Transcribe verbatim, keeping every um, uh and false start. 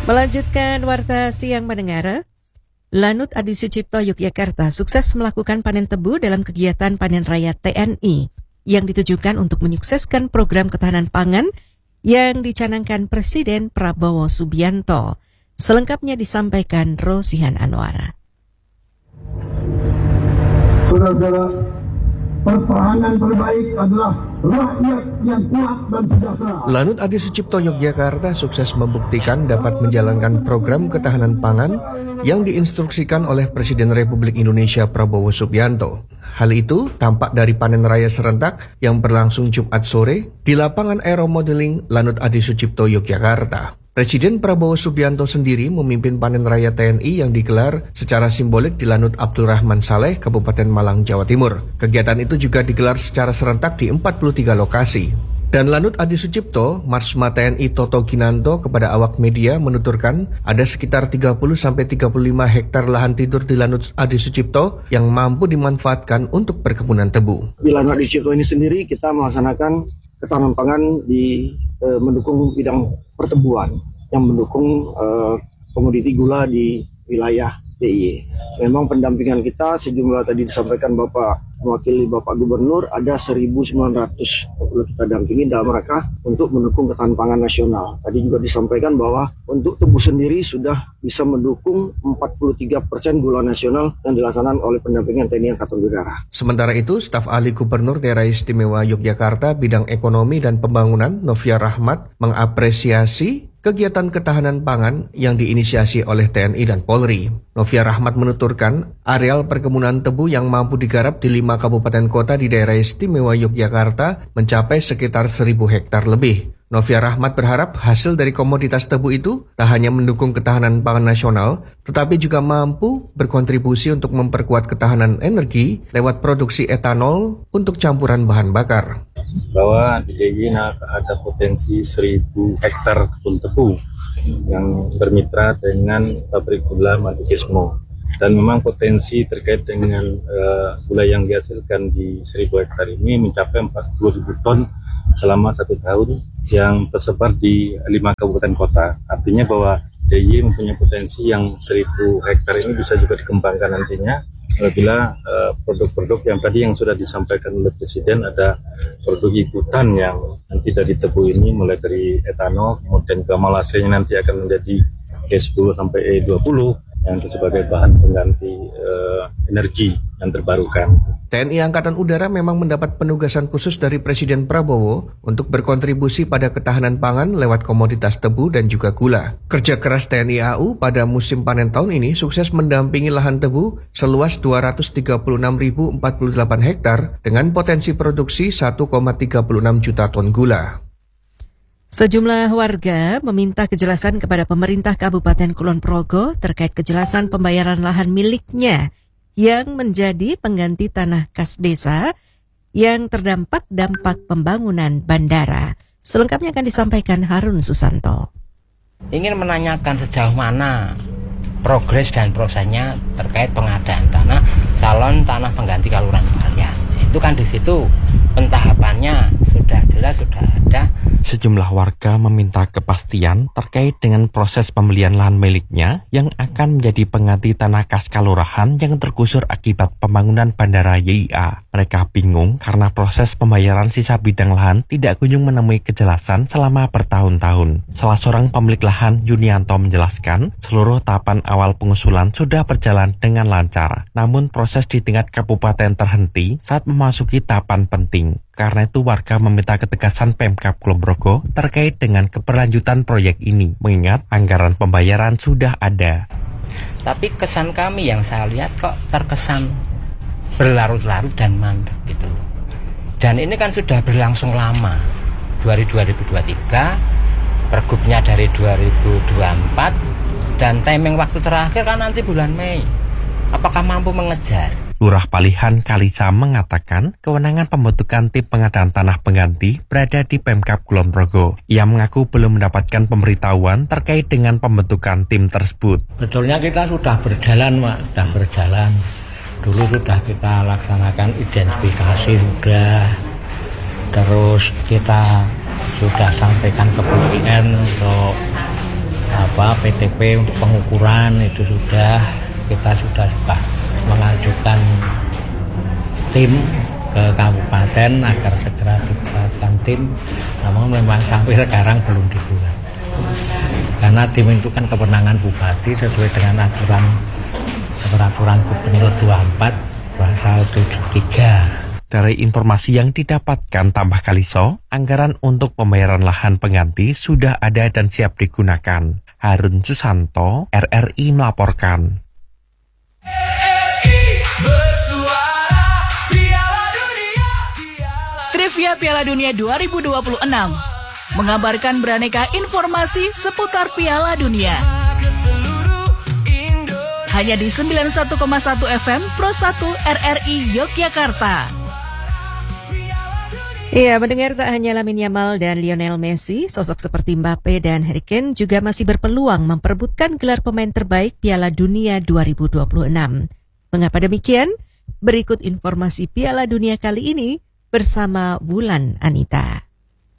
Melanjutkan Warta Siang Mendengar, Lanut Adi Sucipto Yogyakarta sukses melakukan panen tebu dalam kegiatan Panen Raya T N I yang ditujukan untuk menyukseskan program ketahanan pangan yang dicanangkan Presiden Prabowo Subianto. Selengkapnya disampaikan Rosihan Anwar. Saudara-saudara, pertahanan terbaik adalah rakyat yang kuat dan sejahtera. Lanut Adi Sucipto Yogyakarta sukses membuktikan dapat menjalankan program ketahanan pangan yang diinstruksikan oleh Presiden Republik Indonesia Prabowo Subianto. Hal itu tampak dari panen raya serentak yang berlangsung Jumat sore di lapangan aeromodeling Lanut Adi Sucipto Yogyakarta. Presiden Prabowo Subianto sendiri memimpin panen raya T N I yang digelar secara simbolik di Lanut Abdurrahman Saleh, Kabupaten Malang, Jawa Timur. Kegiatan itu juga digelar secara serentak di empat puluh tiga lokasi. Dan Lanut Adi Sucipto, Marsma T N I Toto Kinanto kepada awak media menuturkan ada sekitar tiga puluh sampai tiga puluh lima hektar lahan tidur di Lanut Adi Sucipto yang mampu dimanfaatkan untuk perkebunan tebu. Di Lanut Adi Sucipto ini sendiri kita melaksanakan ketahanan pangan di eh, mendukung bidang pertebuan yang mendukung eh, komoditi gula di wilayah D I Y. Memang pendampingan kita sejumlah tadi disampaikan Bapak mewakili Bapak Gubernur ada seribu sembilan ratus kita dampingi dalam rangka untuk mendukung ketahanan pangan nasional. Tadi juga disampaikan bahwa untuk tebu sendiri sudah bisa mendukung empat puluh tiga persen gula nasional yang dilaksanakan oleh pendampingan T N I Angkatan Udara. Sementara itu, staf ahli Gubernur Daerah Istimewa Yogyakarta bidang ekonomi dan pembangunan Novia Rahmat mengapresiasi kegiatan ketahanan pangan yang diinisiasi oleh T N I dan Polri. Novia Rahmat menuturkan, areal perkebunan tebu yang mampu digarap di lima kabupaten kota di daerah istimewa Yogyakarta mencapai sekitar seribu hektar lebih. Novia Rahmat berharap hasil dari komoditas tebu itu tak hanya mendukung ketahanan pangan nasional, tetapi juga mampu berkontribusi untuk memperkuat ketahanan energi lewat produksi etanol untuk campuran bahan bakar. Bahwa di D I Y ada potensi seribu hektar kebun tebu yang bermitra dengan pabrik gula Madukismo. Dan memang potensi terkait dengan uh, gula yang dihasilkan di seribu hektar ini mencapai empat puluh ribu ton selama satu tahun yang tersebar di lima kabupaten kota. Artinya bahwa D I Y mempunyai potensi yang seribu hektar ini bisa juga dikembangkan nantinya apabila uh, produk-produk yang tadi yang sudah disampaikan oleh Presiden, ada produk ikutan yang nanti dari tebu ini mulai dari etanol, kemudian ke malasenya nanti akan menjadi E sepuluh sampai E dua puluh yang itu sebagai bahan pengganti uh, energi yang terbarukan. T N I Angkatan Udara memang mendapat penugasan khusus dari Presiden Prabowo untuk berkontribusi pada ketahanan pangan lewat komoditas tebu dan juga gula. Kerja keras T N I A U pada musim panen tahun ini sukses mendampingi lahan tebu seluas dua ratus tiga puluh enam ribu empat puluh delapan hektar dengan potensi produksi satu koma tiga enam juta ton gula. Sejumlah warga meminta kejelasan kepada pemerintah Kabupaten Kulon Progo terkait kejelasan pembayaran lahan miliknya yang menjadi pengganti tanah kas desa yang terdampak dampak pembangunan bandara. Selengkapnya akan disampaikan Harun Susanto. Ingin menanyakan sejauh mana progres dan prosesnya terkait pengadaan tanah calon tanah pengganti Kelurahan Balyan. Itu kan di situ pentahapannya sudah jelas, sudah ada. Sejumlah warga meminta kepastian terkait dengan proses pembelian lahan miliknya yang akan menjadi pengganti tanah kas kalurahan yang tergusur akibat pembangunan bandara Y I A. Mereka bingung karena proses pembayaran sisa bidang lahan tidak kunjung menemui kejelasan selama bertahun-tahun. Salah seorang pemilik lahan, Yunianto, menjelaskan seluruh tahapan awal pengusulan sudah berjalan dengan lancar. Namun proses di tingkat kabupaten terhenti saat memasuki tahapan penting. Karena itu warga meminta ketegasan Pemkab Kulon Progo terkait dengan keberlanjutan proyek ini, mengingat anggaran pembayaran sudah ada. Tapi kesan kami yang saya lihat kok terkesan berlarut-larut dan mandek gitu. Dan ini kan sudah berlangsung lama, dari dua ribu dua puluh tiga, pergubnya dari dua ribu dua puluh empat, dan timing waktu terakhir kan nanti bulan Mei. Apakah mampu mengejar? Lurah Palihan Kalisa mengatakan kewenangan pembentukan tim pengadaan tanah pengganti berada di Pemkab Kulon Progo. Ia mengaku belum mendapatkan pemberitahuan terkait dengan pembentukan tim tersebut. Betulnya kita sudah berjalan, Pak, sudah berjalan. Dulu sudah kita laksanakan identifikasi sudah, terus kita sudah sampaikan ke B P N untuk apa P T P untuk pengukuran itu sudah kita sudah sudah mengajukan tim ke kabupaten agar segera dibuatkan tim, namun memang sampai sekarang belum dibuat. Karena tim itu kan kewenangan bupati sesuai dengan aturan peraturan gubernur dua puluh empat pasal tujuh puluh tiga. Dari informasi yang didapatkan tambah Kaliso, anggaran untuk pembayaran lahan pengganti sudah ada dan siap digunakan. Harun Susanto, R R I melaporkan. Trivia Piala Dunia dua ribu dua puluh enam mengabarkan beraneka informasi seputar Piala Dunia. Hanya di sembilan puluh satu koma satu F M Pro satu R R I Yogyakarta. Iya, mendengar tak hanya Lamine Yamal dan Lionel Messi, sosok seperti Mbappe dan Harry Kane juga masih berpeluang memperebutkan gelar pemain terbaik Piala Dunia dua ribu dua puluh enam. Mengapa demikian? Berikut informasi Piala Dunia kali ini bersama Wulan Anita.